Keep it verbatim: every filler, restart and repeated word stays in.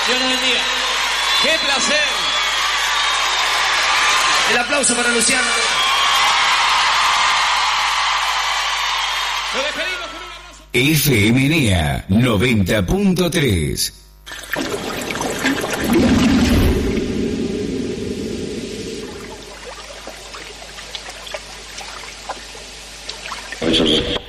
Dios les bendiga. ¡Qué placer! El aplauso para Luciano. Lo despedimos con un abrazo. F M N A noventa punto tres. Eso es.